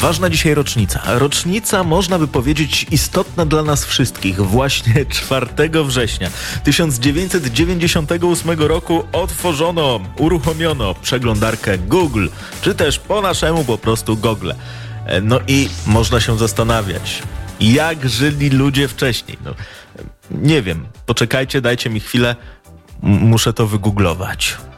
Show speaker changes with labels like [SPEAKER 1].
[SPEAKER 1] Ważna dzisiaj rocznica. Rocznica, można by powiedzieć, istotna dla nas wszystkich. Właśnie 4 września 1998 roku uruchomiono przeglądarkę Google, czy też po naszemu po prostu Google. No i można się zastanawiać, jak żyli ludzie wcześniej. Nie wiem, poczekajcie, dajcie mi chwilę, muszę to wygooglować.